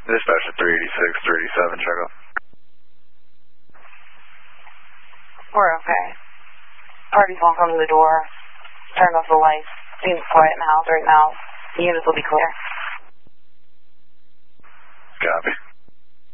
Dispatch at 386, 37, check out. We're okay. Parties won't come to the door. Turned off the lights. Seems quiet in the house right now. The units will be clear. Copy.